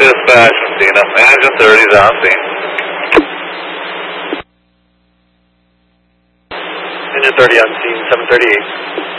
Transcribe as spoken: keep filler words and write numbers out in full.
Dispatch from Dina. Engine thirty is on scene. Engine thirty on scene, seven thirty-eight.